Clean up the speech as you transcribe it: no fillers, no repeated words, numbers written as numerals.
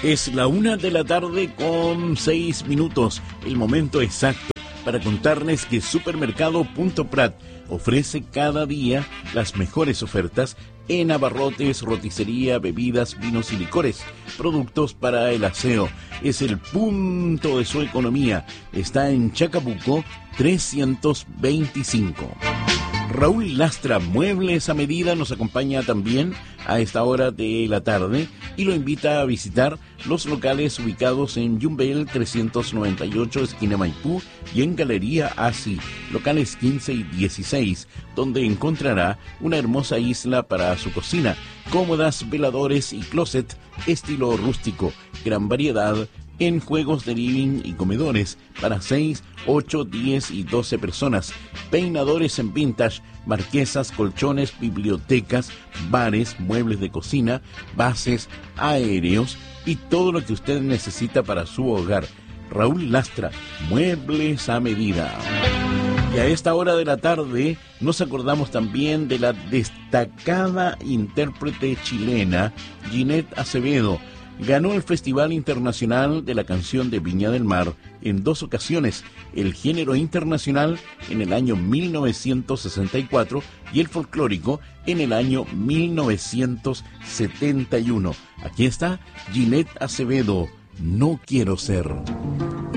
Es la 1:06 p.m, el momento exacto para contarles que Supermercado Punto Prat ofrece cada día las mejores ofertas en abarrotes, roticería, bebidas, vinos y licores, productos para el aseo. Es el punto de su economía. Está en Chacabuco 325. Raúl Lastra, Muebles a Medida, nos acompaña también a esta hora de la tarde y lo invita a visitar los locales ubicados en Yumbel 398, esquina Maipú, y en Galería Asi, locales 15 y 16, donde encontrará una hermosa isla para su cocina, cómodas, veladores y closet estilo rústico, gran variedad en juegos de living y comedores para 6, 8, 10 y 12 personas, peinadores en vintage, marquesas, colchones, bibliotecas, bares, muebles de cocina, bases, aéreos y todo lo que usted necesita para su hogar. Raúl Lastra, Muebles a Medida. Y a esta hora de la tarde nos acordamos también de la destacada intérprete chilena Ginette Acevedo. Ganó el Festival Internacional de la Canción de Viña del Mar en 2 ocasiones, el género internacional en el año 1964 y el folclórico en el año 1971. Aquí está Ginette Acevedo, No quiero ser.